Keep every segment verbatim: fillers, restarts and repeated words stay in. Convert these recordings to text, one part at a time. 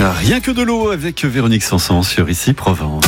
Rien que de l'eau avec Véronique Sanson sur Ici Provence.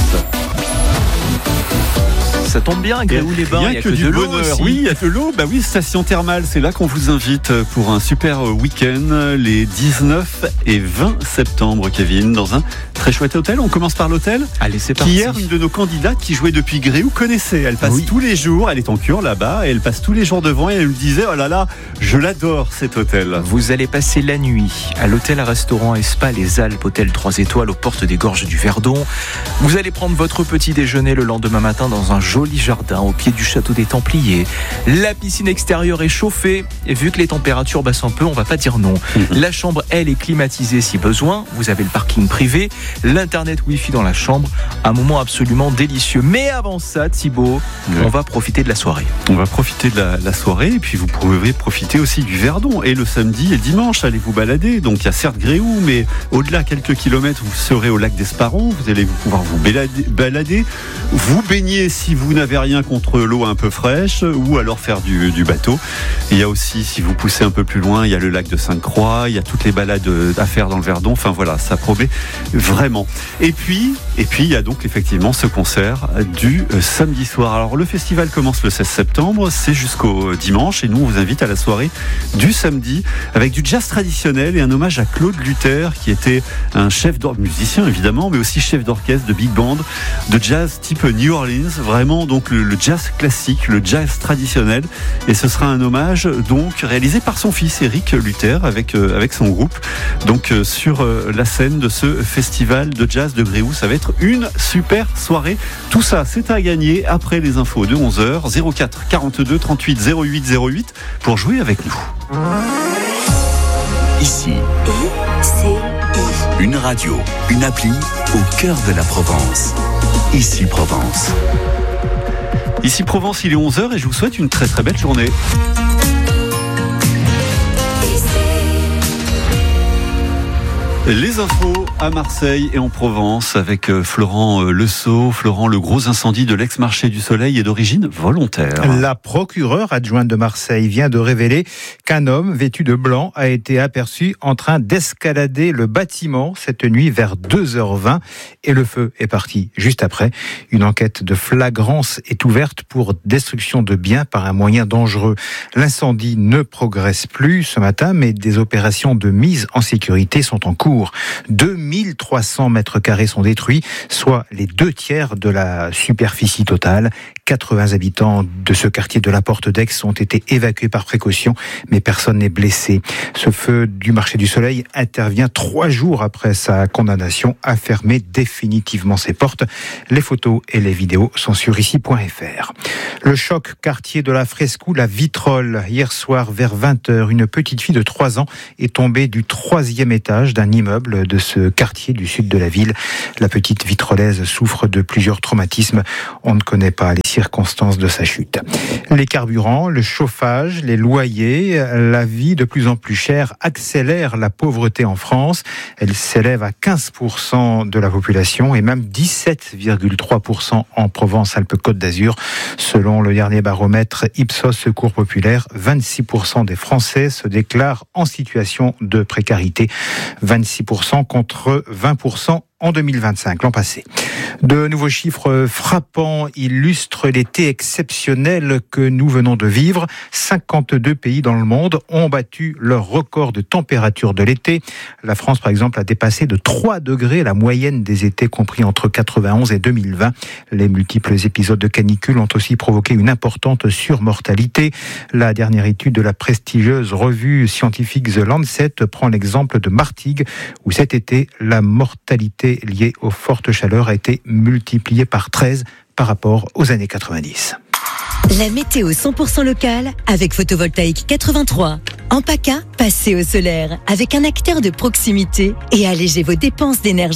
Ça tombe bien, Gréoux-les-Bains, il y a que, que de l'eau aussi. Oui, il y a de l'eau. Bah oui, station thermale, c'est là qu'on vous invite pour un super week-end les dix-neuf et vingt septembre, Kevin, dans un très chouette hôtel. On commence par l'hôtel. Allez, c'est parti. Hier, une de nos candidates qui jouait depuis Gréoux connaissait. Elle passe oui. tous les jours, elle est en cure là-bas, et elle passe tous les jours devant et elle me disait, oh là là, je l'adore cet hôtel. Vous allez passer la nuit à l'hôtel à restaurant et spa Les Alpes, hôtel trois étoiles aux portes des Gorges du Verdon. Vous allez prendre votre petit déjeuner le lendemain matin dans un joli jardin au pied du château des Templiers. La piscine extérieure est chauffée et vu que les températures baissent un peu, on va pas dire non. Mmh. La chambre, elle, est climatisée si besoin. Vous avez le parking privé, l'internet wifi dans la chambre. Un moment absolument délicieux. Mais avant ça, Thibaut, ouais. on va profiter de la soirée. On va profiter de la, la soirée et puis vous pouvez profiter aussi du Verdon. Et le samedi et dimanche, allez vous balader. Donc il y a certes Gréoux, mais au-delà quelques kilomètres, vous serez au lac d'Esparon. Vous allez pouvoir vous balader, vous baigner si vous n'avez rien contre l'eau un peu fraîche ou alors faire du, du bateau. Il y a aussi, si vous poussez un peu plus loin, il y a le lac de Sainte-Croix, il y a toutes les balades à faire dans le Verdon. Enfin voilà, ça promet vraiment. Et puis, et puis il y a donc effectivement ce concert du samedi soir. Alors le festival commence le seize septembre, c'est jusqu'au dimanche et nous on vous invite à la soirée du samedi avec du jazz traditionnel et un hommage à Claude Luther qui était un chef d'orchestre, musicien évidemment, mais aussi chef d'orchestre de big band, de jazz type New Orleans, vraiment donc le, le jazz classique, le jazz traditionnel, et ce sera un hommage donc réalisé par son fils Eric Luther avec euh, avec son groupe. Donc euh, sur euh, la scène de ce festival de jazz de Gréoux, ça va être une super soirée. Tout ça, c'est à gagner après les infos de onze heures. zéro quatre quarante-deux trente-huit zéro huit zéro huit pour jouer avec nous. Ici, I-C-I. Une radio, une appli au cœur de la Provence. Ici Provence. Ici Provence, il est onze heures et je vous souhaite une très très belle journée. Les infos à Marseille et en Provence avec Florent Lesault. Florent, le gros incendie de l'ex-marché du Soleil est d'origine volontaire. La procureure adjointe de Marseille vient de révéler qu'un homme vêtu de blanc a été aperçu en train d'escalader le bâtiment cette nuit vers deux heures vingt et le feu est parti juste après. Une enquête de flagrance est ouverte pour destruction de biens par un moyen dangereux. L'incendie ne progresse plus ce matin, mais des opérations de mise en sécurité sont en cours. deux mille trois cents mètres carrés sont détruits, soit les deux tiers de la superficie totale. quatre-vingts habitants de ce quartier de la Porte d'Aix ont été évacués par précaution, mais personne n'est blessé. Ce feu du marché du Soleil intervient trois jours après sa condamnation à fermer définitivement ses portes. Les photos et les vidéos sont sur ici point f r. Le choc quartier de la Frescou, la Vitrolles. Hier soir vers vingt heures, une petite fille de trois ans est tombée du troisième étage d'un immeuble de ce quartier du sud de la ville. La petite vitrolaise souffre de plusieurs traumatismes. On ne connaît pas les circonstances de sa chute. Les carburants, le chauffage, les loyers, la vie de plus en plus chère accélère la pauvreté en France. Elle s'élève à quinze pour cent de la population et même dix-sept virgule trois pour cent en Provence-Alpes-Côte d'Azur. Selon le dernier baromètre Ipsos Secours Populaire, vingt-six pour cent des Français se déclarent en situation de précarité. vingt-six pour cent contre vingt pour cent en deux mille vingt-cinq, l'an passé. De nouveaux chiffres frappants illustrent l'été exceptionnel que nous venons de vivre. cinquante-deux pays dans le monde ont battu leur record de température de l'été. La France, par exemple, a dépassé de trois degrés la moyenne des étés compris entre quatre-vingt-onze et deux mille vingt. Les multiples épisodes de canicule ont aussi provoqué une importante surmortalité. La dernière étude de la prestigieuse revue scientifique The Lancet prend l'exemple de Martigues, où cet été, la mortalité liée aux fortes chaleurs a été multipliée par treize par rapport aux années quatre-vingt-dix. La météo cent pour cent locale avec Photovoltaïque quatre-vingt-trois. En PACA, passez au solaire avec un acteur de proximité et allégez vos dépenses d'énergie.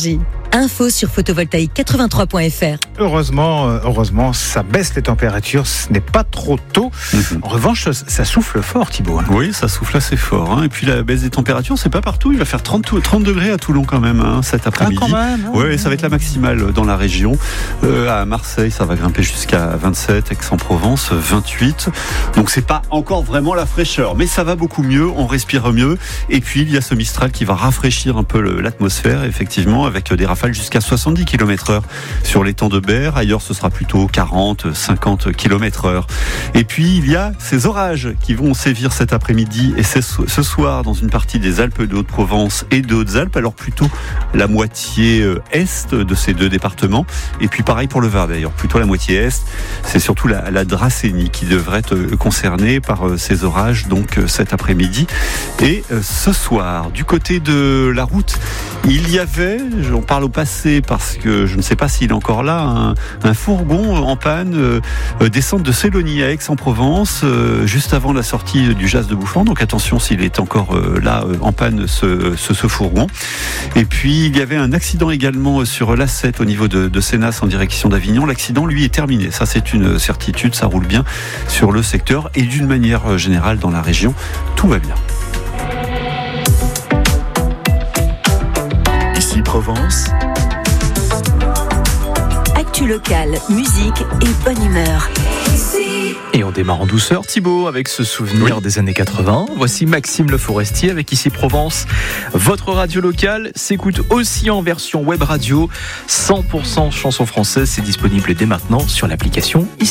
Info sur photovoltaïque quatre-vingt-trois point f r. Heureusement, euh, heureusement, ça baisse les températures, ce n'est pas trop tôt. Mm-hmm. En revanche, ça souffle fort, Thibaut. Hein. Oui, ça souffle assez fort. Hein. Et puis la baisse des températures, c'est pas partout. Il va faire trente, trente degrés à Toulon quand même hein, cet après-midi. Ah, quand même, hein. Oui, ça va être la maximale dans la région. Euh, à Marseille, ça va grimper jusqu'à vingt-sept, Aix-en-Provence, vingt-huit. Donc c'est pas encore vraiment la fraîcheur, mais ça va beaucoup mieux, on respire mieux. Et puis il y a ce Mistral qui va rafraîchir un peu le, l'atmosphère, effectivement, avec des rafales jusqu'à soixante-dix kilomètres heure sur l'étang de Berre. Ailleurs, ce sera plutôt quarante, cinquante kilomètres heure. Et puis il y a ces orages qui vont sévir cet après-midi et ce soir dans une partie des Alpes de Haute-Provence et de Hautes-Alpes. Alors plutôt la moitié est de ces deux départements. Et puis pareil pour le Var d'ailleurs, plutôt la moitié est. C'est surtout la, la Dracénie qui devrait être concernée par ces orages donc cet après-midi et ce soir. Du côté de la route, il y avait, j'en parle au passé parce que je ne sais pas s'il est encore là, un, un fourgon en panne euh, descente de Sélonie à Aix-en-Provence euh, juste avant la sortie du Jas de Bouffan. Donc attention s'il est encore euh, là euh, en panne ce, ce, ce fourgon. Et puis il y avait un accident également sur l'A sept au niveau de, de Sénas en direction d'Avignon. L'accident lui est terminé. Ça c'est une certitude, ça roule bien sur le secteur et d'une manière générale dans la région, tout va bien. Ici Provence. Actu locale, musique et bonne humeur. Et on démarre en douceur, Thibaut, avec ce souvenir oui. des années quatre-vingts. Voici Maxime Le Forestier avec Ici Provence. Votre radio locale s'écoute aussi en version web radio. cent pour cent chansons françaises, c'est disponible dès maintenant sur l'application Ici.